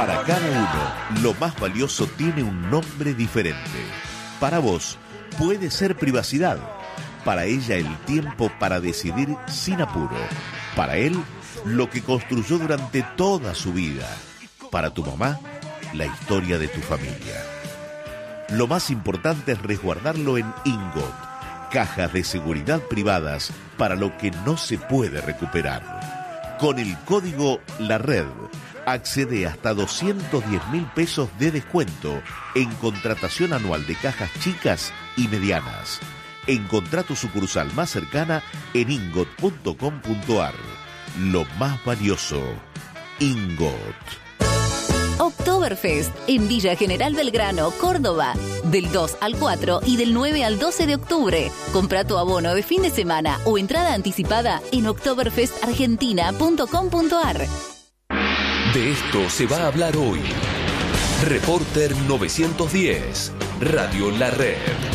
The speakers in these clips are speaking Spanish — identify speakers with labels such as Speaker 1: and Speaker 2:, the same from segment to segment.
Speaker 1: Para cada uno, lo más valioso tiene un nombre diferente. Para vos, puede ser privacidad. Para ella, el tiempo para decidir sin apuro. Para él, lo que construyó durante toda su vida. Para tu mamá, la historia de tu familia. Lo más importante es resguardarlo en Ingot, cajas de seguridad privadas para lo que no se puede recuperar. Con el código La Red, accede hasta 210.000 pesos de descuento en contratación anual de cajas chicas y medianas. Encontrá tu sucursal más cercana en ingot.com.ar. Lo más valioso, Ingot.
Speaker 2: Oktoberfest en Villa General Belgrano, Córdoba, del 2 al 4 y del 9 al 12 de octubre. Compra tu abono de fin de semana o entrada anticipada en oktoberfestargentina.com.ar.
Speaker 3: De esto se va a hablar hoy. Reporter 910, Radio La Red.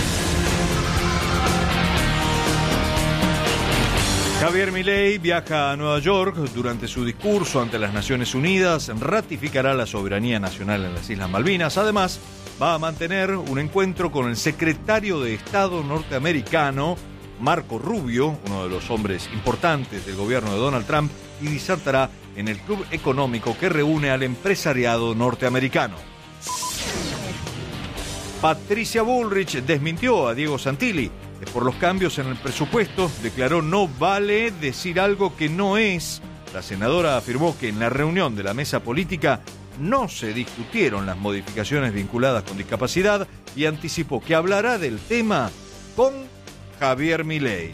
Speaker 4: Javier Milei viaja a Nueva York. Durante su discurso ante las Naciones Unidas ratificará la soberanía nacional en las Islas Malvinas. Además, va a mantener un encuentro con el secretario de Estado norteamericano, Marco Rubio, uno de los hombres importantes del gobierno de Donald Trump, y disertará en el club económico que reúne al empresariado norteamericano. Patricia Bullrich desmintió a Diego Santilli por los cambios en el presupuesto. Declaró: no vale decir algo que no es. La senadora afirmó que en la reunión de la mesa política no se discutieron las modificaciones vinculadas con discapacidad y anticipó que hablará del tema con Javier Milei.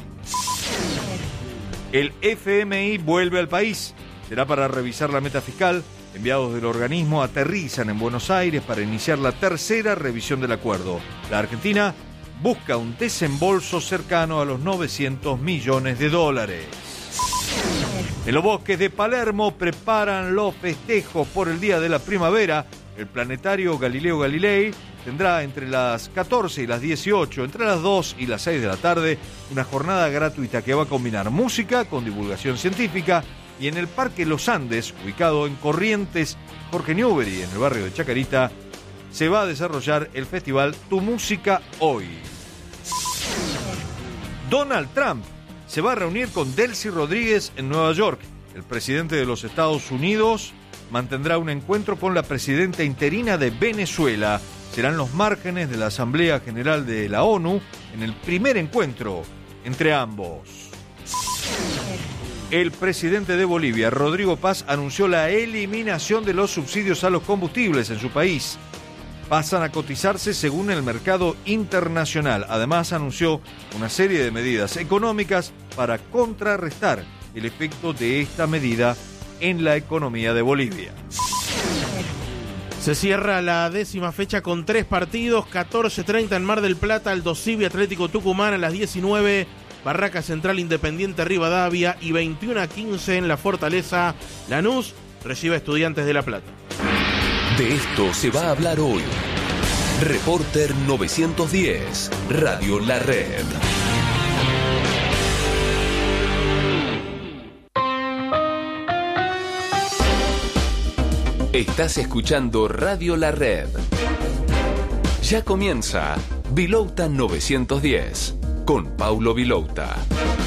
Speaker 4: El FMI vuelve al país. Será para revisar la meta fiscal. Enviados del organismo aterrizan en Buenos Aires para iniciar la tercera revisión del acuerdo. La Argentina busca un desembolso cercano a los $900 millones. En los bosques de Palermo preparan los festejos por el Día de la Primavera. El planetario Galileo Galilei tendrá entre las 14 y las 18, entre las 2 y las 6 de la tarde, una jornada gratuita que va a combinar música con divulgación científica. Y en el Parque Los Andes, ubicado en Corrientes, Jorge Newbery, en el barrio de Chacarita, se va a desarrollar el festival Tu Música Hoy. Donald Trump se va a reunir con Delcy Rodríguez en Nueva York. El presidente de los Estados Unidos mantendrá un encuentro con la presidenta interina de Venezuela. Serán los márgenes de la Asamblea General de la ONU en el primer encuentro entre ambos. El presidente de Bolivia, Rodrigo Paz, anunció la eliminación de los subsidios a los combustibles en su país. Pasan a cotizarse según el mercado internacional. Además, anunció una serie de medidas económicas para contrarrestar el efecto de esta medida en la economía de Bolivia.
Speaker 5: Se cierra la 10ª fecha con 3 partidos. 14:30 en Mar del Plata, Aldo Civi Atlético Tucumán. A las 19, Barraca Central Independiente Rivadavia. Y 21:15 en La Fortaleza, Lanús recibe a Estudiantes de La Plata.
Speaker 3: De esto se va a hablar hoy. Reporter 910, Radio La Red. Estás escuchando Radio La Red. Ya comienza Vilouta 910 con Paulo Vilouta.